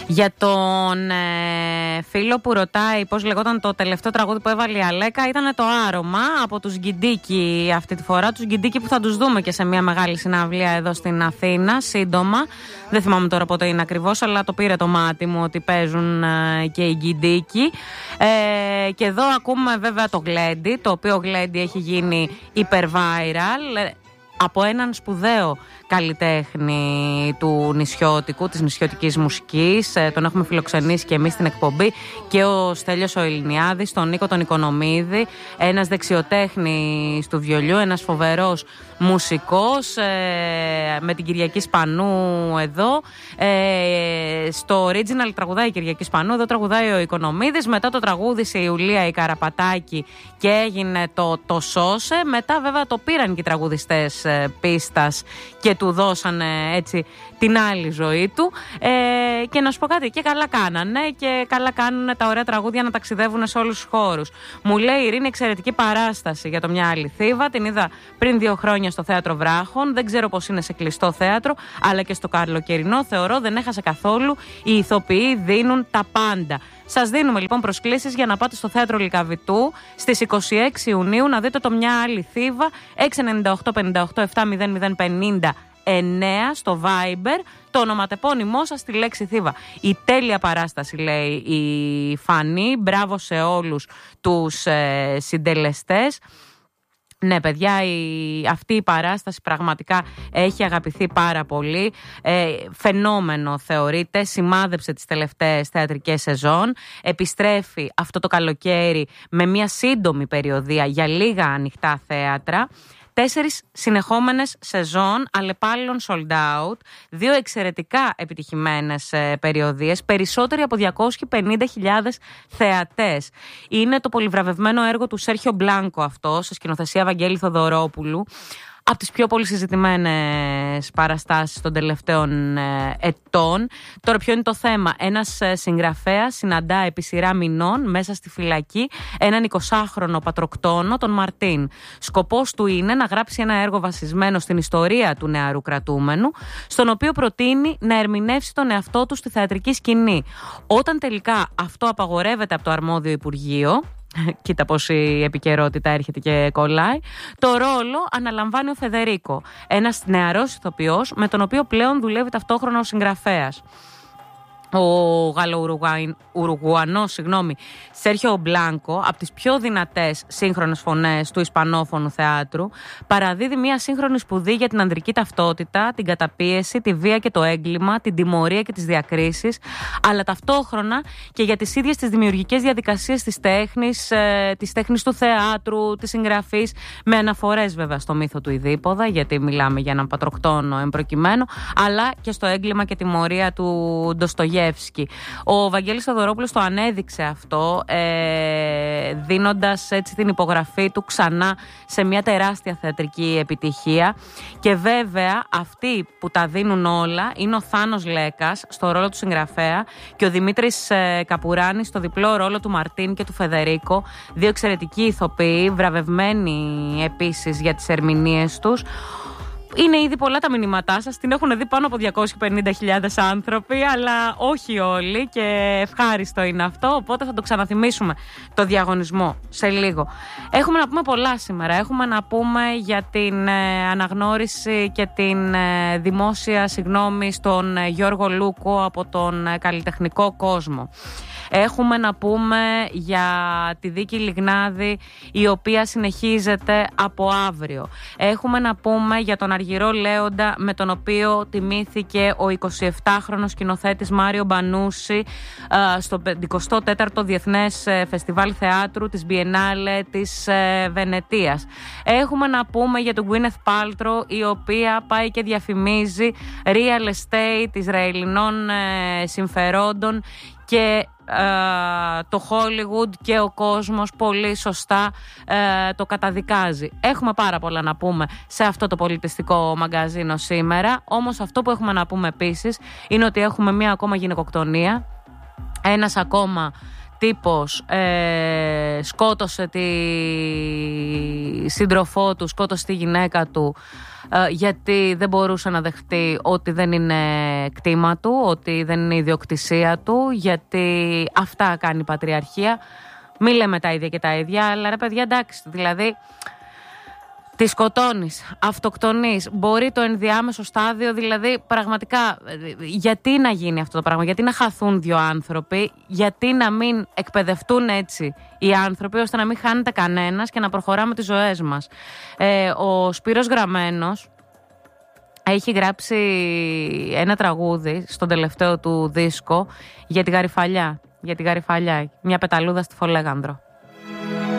Για τον φίλο που ρωτάει πώς λεγόταν το τελευταίο τραγούδι που έβαλε η Αλέκα, ήταν το Άρωμα από τους Γκιντίκι αυτή τη φορά. Τους Γκιντίκι που θα τους δούμε και σε μια μεγάλη συναυλία εδώ στην Αθήνα σύντομα. Δεν θυμάμαι τώρα πότε είναι ακριβώς, αλλά το πήρε το μάτι μου ότι παίζουν και οι Γκιντίκι. Και εδώ ακούμε βέβαια το Γλέντι, το οποίο Γλέντι έχει γίνει hyper-viral από έναν σπουδαίο καλλιτέχνη του νησιώτικου, της νησιωτικής μουσικής. Τον έχουμε φιλοξενήσει και εμείς στην εκπομπή, και ο Στέλιος ο Ελληνιάδης, τον Νίκο τον Οικονομίδη, ένας δεξιοτέχνης του βιολιού, ένας φοβερός μουσικός, με την Κυριακή Σπανού εδώ. Στο original τραγουδάει η Κυριακή Σπανού, εδώ τραγουδάει ο Οικονομίδης. Μετά το τραγούδισε η Ιουλία η Καραπατάκη και έγινε το Σώσε. Μετά βέβαια το πήραν και οι τραγουδιστές πίστας και του δώσανε έτσι την άλλη ζωή του. Και να σου πω κάτι, και καλά κάνανε, και καλά κάνουν τα ωραία τραγούδια να ταξιδεύουν σε όλους τους χώρους. Μου λέει η Ειρήνη, εξαιρετική παράσταση για το Μια Άλλη Θήβα. Την είδα πριν 2 χρόνια στο Θέατρο Βράχων. Δεν ξέρω πώς είναι σε κλειστό θέατρο, αλλά και στο καλοκαιρινό θεωρώ δεν έχασε καθόλου. Οι ηθοποιοί δίνουν τα πάντα. Σας δίνουμε λοιπόν προσκλήσεις για να πάτε στο Θέατρο Λυκαβητού στις 26 Ιουνίου να δείτε το Μια Άλλη Θήβα. 698-58-700-50 9 στο Viber, το ονοματεπώνυμό σας στη λέξη Θήβα. Η τέλεια παράσταση, λέει η Φανή. Μπράβο σε όλους τους συντελεστές. Ναι, παιδιά, αυτή η παράσταση πραγματικά έχει αγαπηθεί πάρα πολύ. Φαινόμενο θεωρείται, σημάδεψε τις τελευταίες θεατρικές σεζόν. Επιστρέφει αυτό το καλοκαίρι με μια σύντομη περιοδία για λίγα ανοιχτά θέατρα. 4 συνεχόμενες σεζόν αλλεπάλληλων sold out, 2 εξαιρετικά επιτυχημένες περιοδίες, περισσότεροι από 250.000 θεατές. Είναι το πολυβραβευμένο έργο του Σέρχιο Μπλάνκο αυτό, σε σκηνοθεσία Βαγγέλη Θοδωρόπουλου. Από τις πιο πολύ συζητημένες παραστάσεις των τελευταίων ετών. Τώρα ποιο είναι το θέμα? Ένας συγγραφέας συναντά επί σειρά μηνών μέσα στη φυλακή έναν 20χρονο πατροκτόνο, τον Μαρτίν. Σκοπός του είναι να γράψει ένα έργο βασισμένο στην ιστορία του νεαρού κρατούμενου, στον οποίο προτείνει να ερμηνεύσει τον εαυτό του στη θεατρική σκηνή. Όταν τελικά αυτό απαγορεύεται από το αρμόδιο Υπουργείο, κοίτα πως η επικαιρότητα έρχεται και κολλάει, το ρόλο αναλαμβάνει ο Φεδερίκο, ένας νεαρός ηθοποιός με τον οποίο πλέον δουλεύει ταυτόχρονα ο συγγραφέας. Ο Γαλλο-Ουρουγουανός Σέρχιο Μπλάνκο, από τις πιο δυνατές σύγχρονες φωνές του ισπανόφωνου θεάτρου, παραδίδει μια σύγχρονη σπουδή για την ανδρική ταυτότητα, την καταπίεση, τη βία και το έγκλημα, την τιμωρία και τις διακρίσεις, αλλά ταυτόχρονα και για τις ίδιες τις δημιουργικές διαδικασίες της τέχνης του θεάτρου, της συγγραφής, με αναφορές βέβαια στο μύθο του Ιδίπποδα, γιατί μιλάμε για έναν πατροκτόνο εμπροκειμένο, αλλά και στο έγκλημα και τιμωρία του Ντοστογεύσκη. Ο Βαγγέλης Θοδωρόπουλος το ανέδειξε αυτό, δίνοντας έτσι την υπογραφή του ξανά σε μια τεράστια θεατρική επιτυχία. Και βέβαια αυτοί που τα δίνουν όλα είναι ο Θάνος Λέκας στο ρόλο του συγγραφέα και ο Δημήτρης Καπουράνης στο διπλό ρόλο του Μαρτίν και του Φεδερίκο. 2 εξαιρετικοί ηθοποιοί, βραβευμένοι επίσης για τις ερμηνείες τους. Είναι ήδη πολλά τα μηνύματά σας, την έχουν δει πάνω από 250.000 άνθρωποι, αλλά όχι όλοι, και ευχάριστο είναι αυτό, οπότε θα το ξαναθυμίσουμε το διαγωνισμό σε λίγο. Έχουμε να πούμε πολλά σήμερα, έχουμε να πούμε για την αναγνώριση και την δημόσια συγγνώμη στον Γιώργο Λούκο από τον καλλιτεχνικό κόσμο. Έχουμε να πούμε για τη δίκη Λιγνάδη, η οποία συνεχίζεται από αύριο. Έχουμε να πούμε για τον Αργυρό Λέοντα, με τον οποίο τιμήθηκε ο 27χρονος σκηνοθέτης Μάριο Μπανούση στο 54ο Διεθνές Φεστιβάλ Θεάτρου της Biennale της Βενετίας. Έχουμε να πούμε για τον Γκουίνεθ Πάλτρο, η οποία πάει και διαφημίζει real estate Ισραηλινών συμφερόντων, και το Hollywood και ο κόσμος πολύ σωστά το καταδικάζει. Έχουμε πάρα πολλά να πούμε σε αυτό το πολιτιστικό μαγκαζίνο σήμερα, όμως αυτό που έχουμε να πούμε επίσης είναι ότι έχουμε μία ακόμα γυναικοκτονία, ένας ακόμα τύπος σκότωσε τη σύντροφό του, σκότωσε τη γυναίκα του, γιατί δεν μπορούσε να δεχτεί ότι δεν είναι κτήμα του, ότι δεν είναι ιδιοκτησία του, γιατί αυτά κάνει η πατριαρχία. Μη λέμε τα ίδια και τα ίδια, αλλά ρε παιδιά, εντάξει, δηλαδή τη σκοτώνεις, αυτοκτονείς, μπορεί το ενδιάμεσο στάδιο, δηλαδή πραγματικά γιατί να γίνει αυτό το πράγμα, γιατί να χαθούν δύο άνθρωποι, γιατί να μην εκπαιδευτούν έτσι οι άνθρωποι ώστε να μην χάνεται κανένας και να προχωράμε τις ζωές μας. Ο Σπύρος Γραμμένος έχει γράψει ένα τραγούδι στον τελευταίο του δίσκο για τη Γαριφαλιά, μια πεταλούδα στη Φολέγανδρο.